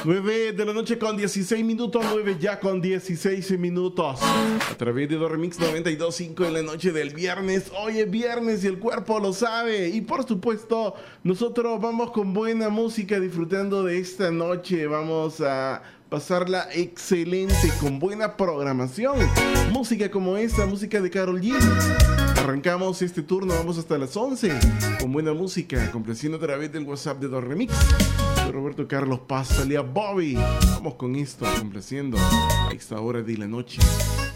9 de la noche con 16 minutos, 9 ya con 16 minutos. A través de Dormix 92.5 en la noche del viernes. Hoy es viernes y el cuerpo lo sabe. Y por supuesto, nosotros vamos con buena música disfrutando de esta noche. Vamos a pasarla excelente con buena programación. Música como esta, música de Karol G. Arrancamos este turno, vamos hasta las 11 con buena música, complaciendo a través del WhatsApp de Dormix. Soy Roberto Carlos Paz, salía Bobby. Vamos con esto, complaciendo a esta hora de la noche.